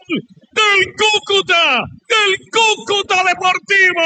del Cúcuta Deportivo.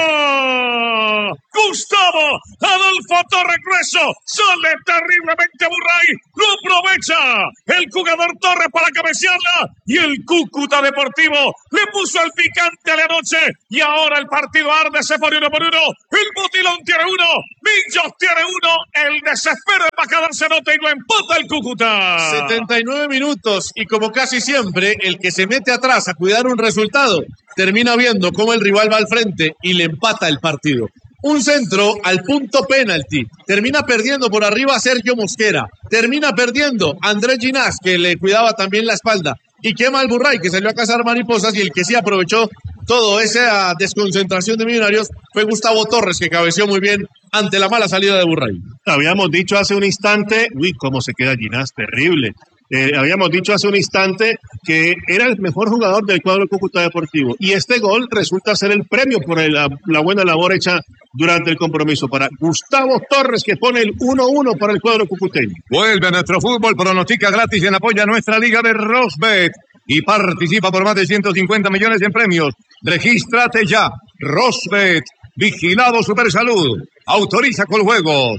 Gustavo Adolfo Torres Grueso sale terriblemente Burray, lo aprovecha el jugador Torres para cabecearla y el Cúcuta Deportivo le puso el picante a la noche y ahora el partido arde, se pone 1-1, el Botilón tiene 1, Millos tiene 1, el desespero es para quedarse nota y lo empata el Cúcuta. 79 minutos y como casi siempre el que se mete atrás a cuidar un resultado termina viendo cómo el rival va al frente y le empata el partido. Un centro al punto penalti. Termina perdiendo por arriba Sergio Mosquera. Termina perdiendo Andrés Ginás, que le cuidaba también la espalda. Y quema al Burray, que salió a cazar mariposas. Y el que sí aprovechó toda esa desconcentración de Millonarios fue Gustavo Torres, que cabeció muy bien ante la mala salida de Burray. Habíamos dicho hace un instante, cómo se queda Ginás, terrible. Habíamos dicho hace un instante que era el mejor jugador del cuadro Cúcuta Deportivo. Y este gol resulta ser el premio por la buena labor hecha durante el compromiso para Gustavo Torres, que pone el 1-1 para el cuadro cucuteño. Vuelve a nuestro fútbol, pronostica gratis en apoyo a nuestra liga de Rosbet y participa por más de 150 millones en premios. Regístrate ya. Rosbet, vigilado Supersalud, autoriza con juegos.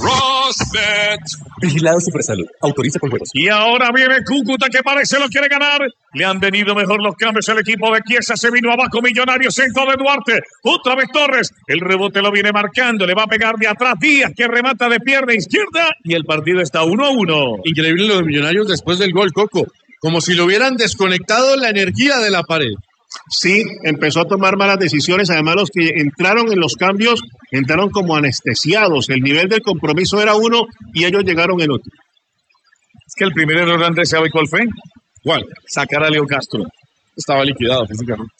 Rosbet. Vigilado Supersalud. Autoriza con juegos. Y ahora viene Cúcuta, que parece lo quiere ganar. Le han venido mejor los cambios. El equipo de Chiesa se vino abajo. Millonarios, centro de Duarte. Otra vez Torres. El rebote lo viene marcando. Le va a pegar de atrás Díaz, que remata de pierna izquierda. Y el partido está 1-1. Increíble los Millonarios después del gol, Coco. Como si lo hubieran desconectado la energía de la pared. Sí, empezó a tomar malas decisiones. Además, los que entraron en los cambios entraron como anestesiados. El nivel del compromiso era uno y ellos llegaron en otro. Es que el primer error, Andrés, ¿sabe cuál fue? ¿Cuál? Sacar a Leo Castro. Estaba liquidado físicamente.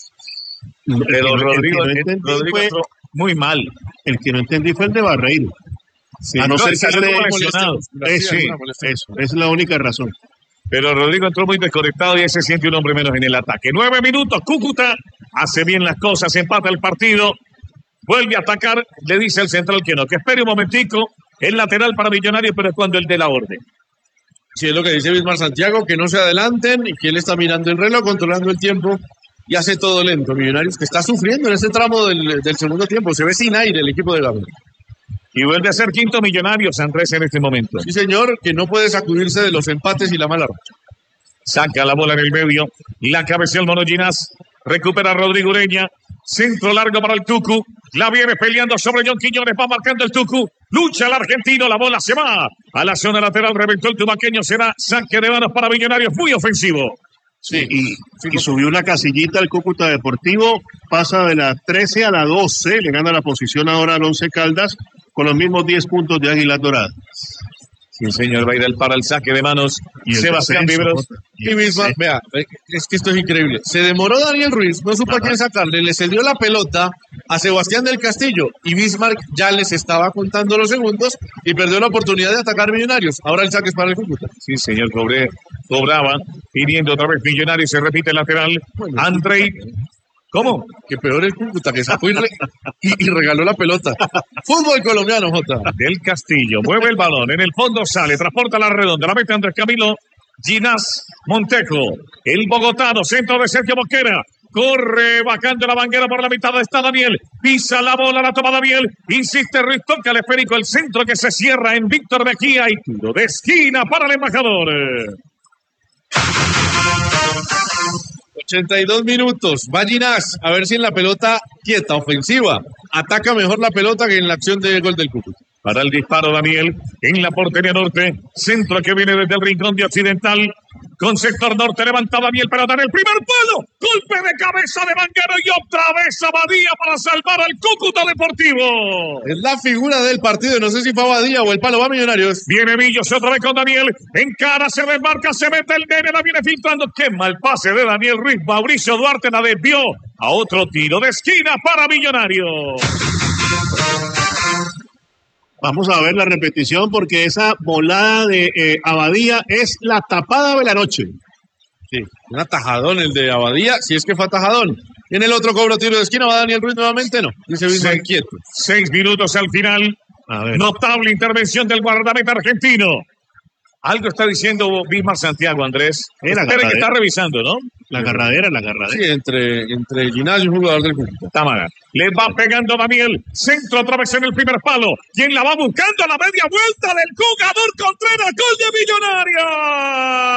Pero Rodrigo fue entró muy mal. El que no entendí fue el de Barreiro. Sí, a no ser que salió esté lesionado. Eso, es la única razón. Pero Rodrigo entró muy desconectado y ahí se siente un hombre menos en el ataque. 9 minutos, Cúcuta hace bien las cosas, empata el partido, vuelve a atacar, le dice al central que no, que espere un momentico, el lateral para Millonarios, pero es cuando él dé la orden. Sí, es lo que dice Bismar Santiago, que no se adelanten y que él está mirando el reloj, controlando el tiempo y hace todo lento. Millonarios que está sufriendo en ese tramo del segundo tiempo, se ve sin aire el equipo de Gabriel. Y vuelve a ser quinto Millonarios, Andrés, en este momento. Sí, señor, que no puede sacudirse de los empates y la mala racha. Saca la bola en el medio, la cabecea el Mono Ginás, recupera a Rodrigo Ureña, centro largo para el Tucu, la viene peleando sobre John Quiñones, va marcando el Tucu, lucha el argentino, la bola se va a la zona lateral, reventó el tumaqueño, será saque de manos para Millonarios, muy ofensivo. Sí, y subió una casillita al Cúcuta Deportivo, pasa de la 13 a la 12, le gana la posición ahora al 11 Caldas, con los mismos 10 puntos de Águilas Doradas. Sí, señor, va a ir para el saque de manos. Y Sebastián Viveros. Y Bismar, vea, es que esto es increíble. Se demoró Daniel Ruiz, no supo a quién sacarle, le cedió la pelota a Sebastián del Castillo y Bismarck ya les estaba contando los segundos y perdió la oportunidad de atacar Millonarios. Ahora el saque es para el Cúcuta. Sí, señor, cobraba, pidiendo otra vez Millonarios, se repite el lateral. Bueno, Andrei. ¿Cómo? Que peor el Cúcuta, que sacó y regaló la pelota. Fútbol colombiano, Jota. Del Castillo, mueve el balón, en el fondo sale, transporta la redonda, la mete Andrés Camilo, Ginás Montejo, el bogotano, centro de Sergio Mosquera, corre bajando la banguera por la mitad, está Daniel, pisa la bola, la toma Daniel, insiste Ruiz, toca el esférico, el centro que se cierra en Víctor Mejía y tiro de esquina para el embajador. 82 minutos, va Ginás, a ver si en la pelota quieta, ofensiva, ataca mejor la pelota que en la acción de gol del Cúcuta. Para el disparo Daniel, en la portería norte, centro que viene desde el rincón de Occidental, con sector norte, levanta Daniel, pelota en el primer palo, golpe de cabeza de Banguero y otra vez Abadía para salvar al Cúcuta Deportivo. Es la figura del partido, no sé si fue Abadía o el palo, va Millonarios. Viene Millos otra vez con Daniel, encara, se desmarca, se mete el nene, la viene filtrando, qué mal pase de Daniel Ruiz, Mauricio Duarte la desvió a otro tiro de esquina para Millonarios. Vamos a ver la repetición porque esa volada de Abadía es la tapada de la noche. Sí, un atajadón el de Abadía, si es que fue atajadón. En el otro cobro tiro de esquina, va Daniel Ruiz nuevamente, no. Dice Bismarck quieto. 6 minutos al final. Notable intervención del guardameta argentino. Algo está diciendo Bismarck Santiago, Andrés. Espera que está revisando, ¿no? La agarradera. Sí, entre Ginás y un jugador del Cúcuta. Támara. Le va pegando Daniel. Centro otra vez en el primer palo. Quien la va buscando a la media vuelta del jugador Contreras. Gol de Millonaria.